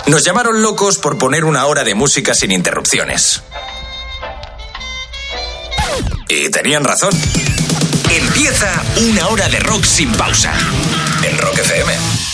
Nos llamaron locos por poner una hora de música sin interrupciones. Y tenían razón. Empieza una hora de rock sin pausa. En Rock FM.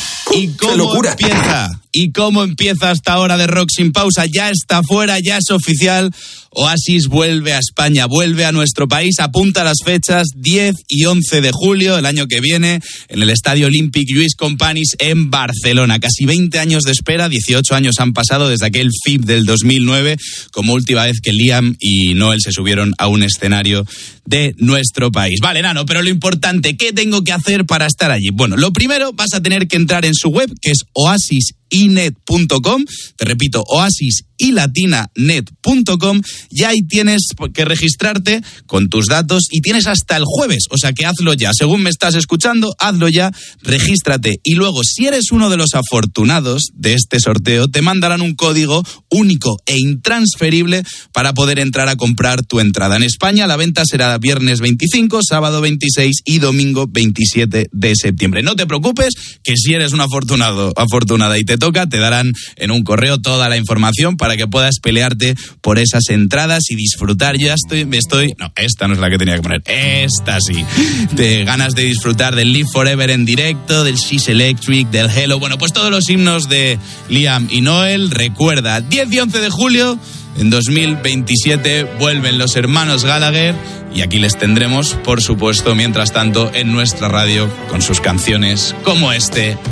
¿Y cómo empieza esta hora de rock sin pausa? Ya está fuera, ya es oficial. Oasis vuelve a España, vuelve a nuestro país. Apunta las fechas 10 y 11 de julio del año que viene en el Estadio Olympic Lluís Companys en Barcelona. Casi 20 años de espera, 18 años han pasado desde aquel FIB del 2009, como última vez que Liam y Noel se subieron a un escenario de nuestro país. Vale, Nano, pero lo importante, ¿qué tengo que hacer para estar allí? Bueno, lo primero, vas a tener que entrar en su web, que es oasisinet.com. Te repito, oasisilatinanet.com. Y ahí tienes que registrarte con tus datos y tienes hasta el jueves. O sea que hazlo ya. Según me estás escuchando, hazlo ya, regístrate. Y luego, si eres uno de los afortunados de este sorteo, te mandarán un código único e intransferible para poder entrar a comprar tu entrada. En España la venta será viernes 25, sábado 26 y domingo 27 de septiembre. No te preocupes, que si eres un afortunada y te toca, te darán en un correo toda la información para que puedas pelearte por esas entradas y disfrutar. No, esta no es la que tenía que poner, esta sí. De ganas de disfrutar del Live Forever en directo, del She's Electric, del Hello, bueno, pues todos los himnos de Liam y Noel. Recuerda, 10 y 11 de julio, en 2027, vuelven los hermanos Gallagher y aquí les tendremos, por supuesto, mientras tanto, en nuestra radio con sus canciones como este